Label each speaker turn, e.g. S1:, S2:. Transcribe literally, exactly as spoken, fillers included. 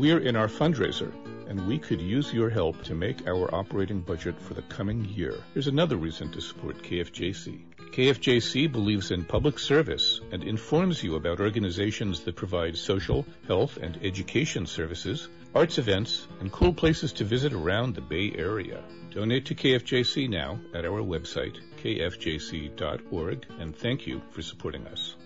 S1: We're in our fundraiser, and we could use your help to make our operating budget for the coming year. Here's another reason to support K F J C. K F J C believes in public service and informs you about organizations that provide social, health, and education services, arts events, and cool places to visit around the Bay Area. Donate to K F J C now at our website, k f j c dot org, and thank you for supporting us.